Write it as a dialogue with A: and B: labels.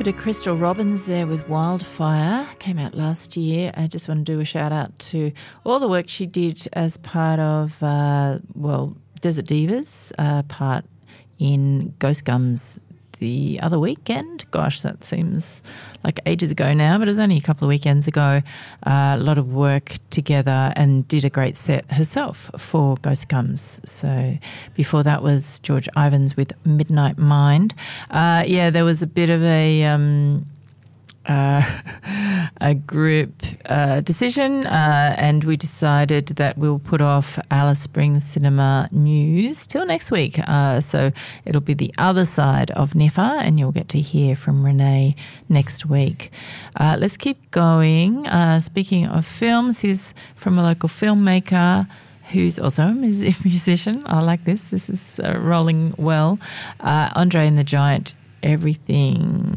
A: Bit of Crystal Robbins there with Wildfire. Came out last year. I just want to do a shout out to all the work she did as part of, Desert Divas, part in Ghost Gums the other weekend. Gosh, that seems like ages ago now, but it was only a couple of weekends ago. A lot of work together, and did a great set herself for Ghost Gums. So before that was George Ivans with Midnight Mind. There was a bit of a group decision, and we decided that we'll put off Alice Springs Cinema News till next week. So it'll be the other side of NIFA, and you'll get to hear from Renee next week. Let's keep going. Speaking of films, here's from a local filmmaker who's also a musician. I like this. This is rolling well. Andre and the Giant, Everything